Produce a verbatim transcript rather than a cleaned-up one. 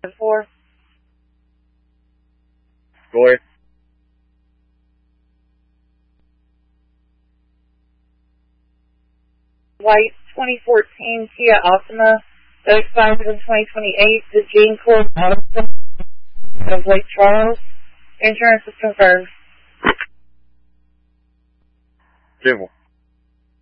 four. Score. White twenty fourteen Kia Optima that expires in twenty twenty-eight. The Gene Corp Auto of Lake Charles. Insurance is confirmed. Civil.